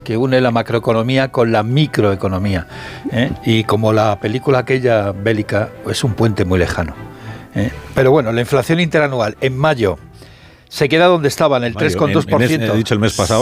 que une la macroeconomía con la microeconomía, y como la película aquella bélica es un puente muy lejano. Pero bueno, la inflación interanual en mayo se queda donde estaba, en el 3,2%. He dicho el mes pasado.